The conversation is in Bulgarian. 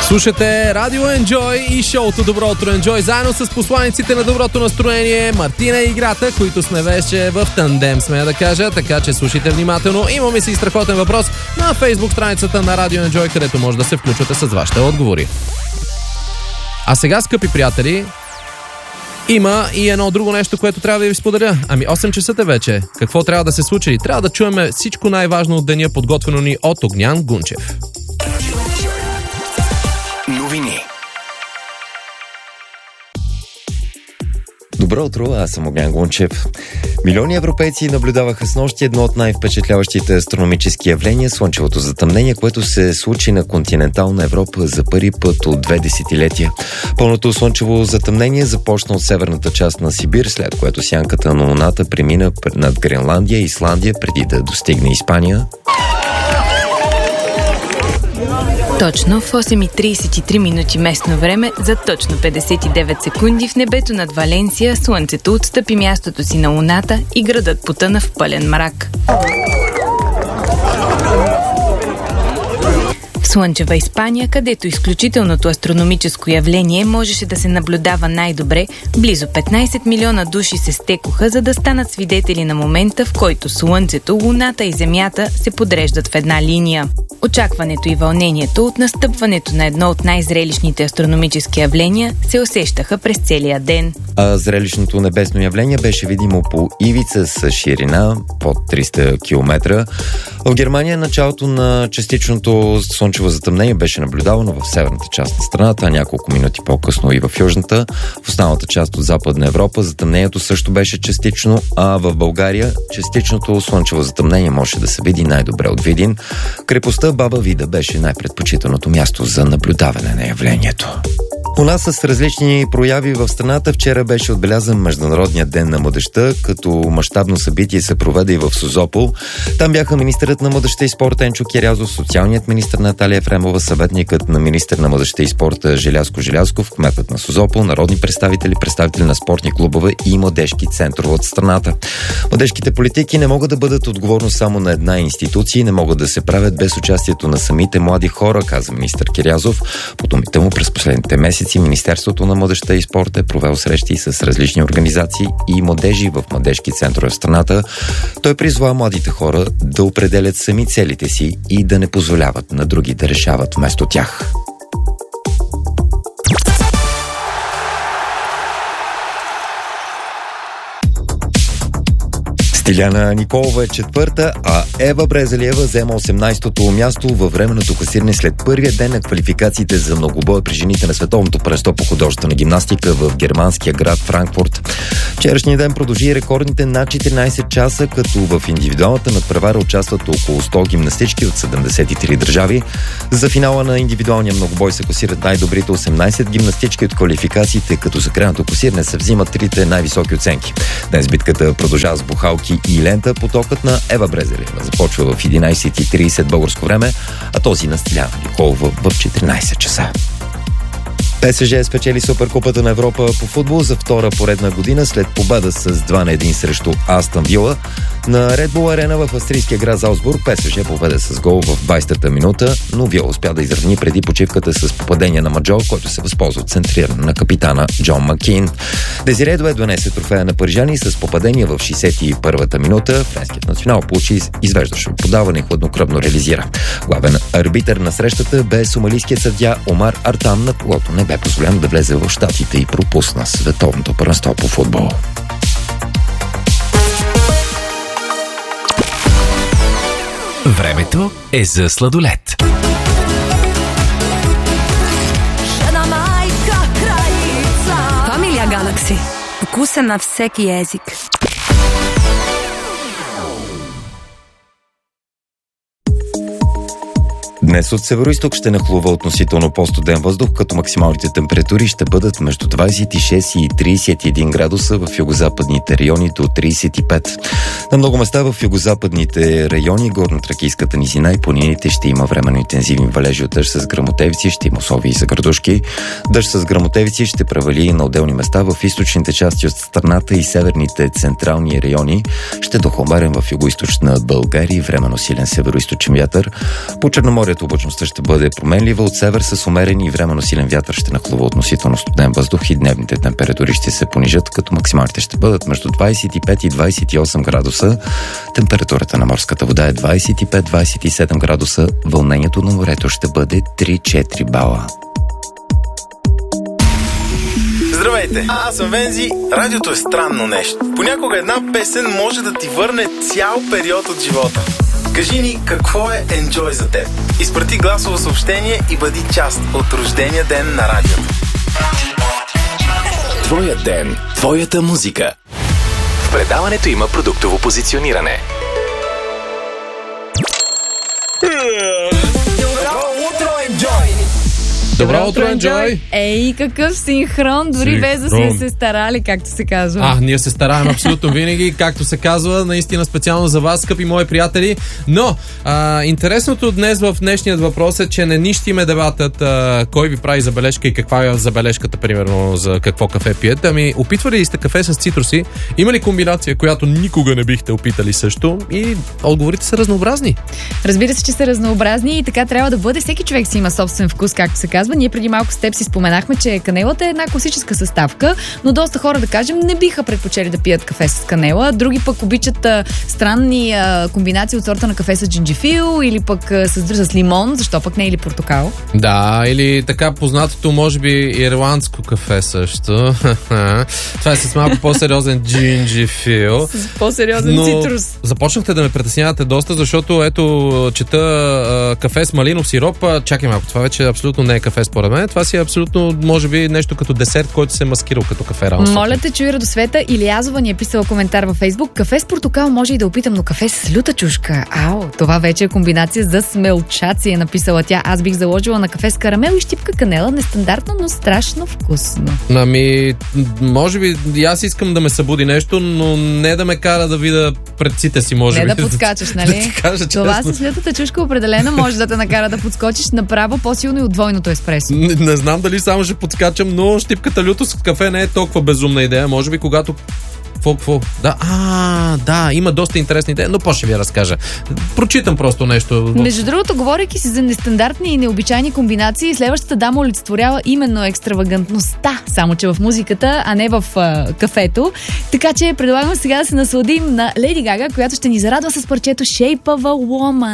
Слушате Радио Enjoy и шоуто Добро утро Enjoy, заедно с посланиците на доброто настроение Мартина и Играта, които сме вече в тандем, смея да кажа, така че слушайте внимателно. Имаме си страхотен въпрос на Facebook страницата на Радио Enjoy, където може да се включвате с вашите отговори. А сега, скъпи приятели, има и едно друго нещо, което трябва да ви споделя. 8 часа вече. Какво трябва да се случи? Трябва да чуем всичко най-важно от деня, подготвено ни от Огнян Гунчев. Новини. Добро утро, аз съм Огнян Гунчев. Милиони европейци наблюдаваха снощи едно от най-впечатляващите астрономически явления – слънчевото затъмнение, което се случи на континентална Европа за първи път от 2 десетилетия. Пълното слънчево затъмнение започна от северната част на Сибир, след което сянката на Луната премина над Гренландия и Исландия, преди да достигне Испания. Точно в 8:33 минути местно време, за точно 59 секунди в небето над Валенсия, слънцето отстъпи мястото си на Луната и градът потъна в пълен мрак. В слънчева Испания, където изключителното астрономическо явление можеше да се наблюдава най-добре, близо 15 милиона души се стекоха, за да станат свидетели на момента, в който Слънцето, Луната и Земята се подреждат в една линия. Очакването и вълнението от настъпването на едно от най-зрелищните астрономически явления се усещаха през целия ден. А зрелищното небесно явление беше видимо по ивица с ширина под 300 км. В Германия началото на частичното слънчево затъмнение беше наблюдавано в северната част на страната, а няколко минути по-късно и в южната. В останалата част от Западна Европа затъмнението също беше частично, а в България частичното слънчево затъмнение може да се види най-добре от Видин. Крепостта Баба Вида беше най-предпочитаното място за наблюдаване на явлението. У нас с различни прояви в страната вчера беше отбелязан Международният ден на младежта, като мащабно събитие се проведе и в Созопол. Там бяха министърът на младежта и спорта Енчо Кирязов, социалният министър Наталия Ефремова, съветникът на министър на младежта и спорта Желязко Желязков, кметът на Созопол, народни представители, представители на спортни клубове и младежки центрове от страната. Младежките политики не могат да бъдат отговорност само на една институция и не могат да се правят без участието на самите млади хора, каза министър Кирязов. По думите му, през последните месеци Министерството на младежта и спорта е провел срещи с различни организации и младежи в младежки центрове в страната. Той призова младите хора да определят сами целите си и да не позволяват на други да решават вместо тях. Стиляна Николова е четвърта, а Ева Брезалиева взема 18-то място във временното класиране след първия ден на квалификациите за многобоя при жените на световното първенство по художествена гимнастика в германския град Франкфурт. Вчерашния ден продължи рекордните над 14 часа, като в индивидуалната надпревара участват около 100 гимнастички от 73 държави. За финала на индивидуалния многобой се класират най-добрите 18 гимнастички от квалификациите, като за крайното класиране се взимат трите най-високи оценки. Днес битката продължава с бухалки и лента. Потокът на Ева Брезалиева започва в 11:30 българско време, а този на Стиляна Николова в 14 часа. ПСЖ спечели Суперкупата на Европа по футбол за втора поредна година след победа с 2-1 срещу Астън Вила. На Red Bull арена в австрийския град Залцбург ПСЖ победа с гол в 20-та минута, но Вила успя да изравни преди почивката с попадение на Маджол, който се възползва от центриране на капитана Джон Макин. Дезире Дуе донесе трофея на парижани с попадение в 61-та минута. Френският национал получи извеждащо подаване и хладнокръвно реализира. Главен арбитър на срещата бе сомалийският съдия Омар Артам, на когото не бе позволено да влезе в щатите и пропусна световното първенство по футбол. Времето е за сладолед. Familia Galaxy. Вкуса на всеки език. Днес от североизток ще нахлува относително по-студен въздух, като максималните температури ще бъдат между 26 и 31 градуса в югозападните райони до 35. На много места в югозападните райони, горно-тракийската низина и планините ще има временно интензивни валежи от дъжд с гръмотевици, ще има условия и за градушки. Дъжд с гръмотевици ще превали на отделни места в източните части от страната и северните централни райони. Ще дохладен в югоизточна България, временно силен североизточен вятър. По Черноморието където облачността ще бъде променлива. От север с умерен и временно силен вятър ще нахлува относително студен въздух и дневните температури ще се понижат, като максималните ще бъдат между 25 и 28 градуса. Температурата на морската вода е 25-27 градуса. Вълнението на морето ще бъде 3-4 бала. Здравейте, аз съм Вензи. Радиото е странно нещо. Понякога една песен може да ти върне цял период от живота. Кажи ни какво е Enjoy за теб. Изпрати гласово съобщение и бъди част от рождения ден на радиото. Твоя ден, твоята музика. В предаването има продуктово позициониране. Добро утро, Enjoy! Ей, какъв синхрон, дори без да си се старали, както се казва. Ние се стараем абсолютно винаги, както се казва, наистина специално за вас, скъпи мои приятели. Но, интересното днес в днешният въпрос е, че не нищиме дебатът кой ви прави забележка и каква е забележката, примерно, за какво кафе пиете. Опитвали ли сте кафе с цитруси? Има ли комбинация, която никога не бихте опитали също? И отговорите са разнообразни. Разбира се, че са разнообразни и така трябва да бъде. Всеки човек си има собствен вкус, както се казва. Ние преди малко с теб си споменахме, че канелата е една класическа съставка, но доста хора, да кажем, не биха предпочели да пият кафе с канела. Други пък обичат странни комбинации от сорта на кафе с джинджифил или пък с лимон, защо пък не или портокал. Да, или така познатото, може би, ирландско кафе също. Това е с малко по-сериозен джинджифил. С по-сериозен цитрус. Започнахте да ме притеснявате доста, защото ето, чета кафе с малинов сироп. Чакай малко, това вече абсолютно не е кафе според мен. Това си е абсолютно, може би, нещо като десерт, който се маскирал като кафе рано. Моля те, чуй Радосвета. Илиязова ни е писала коментар във Фейсбук. Кафе с портокал може и да опитам, но кафе с люта чушка. Това вече е комбинация за смелчаци, е написала тя. Аз бих заложила на кафе с карамел и щипка канела. Нестандартно, но страшно вкусно. Може би и аз искам да ме събуди нещо, но не да ме кара да видя предците си, може би. Не да подскачаш, нали? Да кажа, това с лютата чушка определено може да те накара да подскочиш направо по-силно и от двойното еспресо. Не знам дали само ще подскачам, но щипката люто с кафе не е толкова безумна идея. Може би когато... Да, има доста интересни идеи, но по-ще ви разкажа. Прочитам просто нещо. Между другото, говорейки си за нестандартни и необичайни комбинации, следващата дама олицетворява именно екстравагантността, само че в музиката, а не в кафето. Така че предлагам сега да се насладим на Леди Гага, която ще ни зарадва с парчето Shape of a Woman.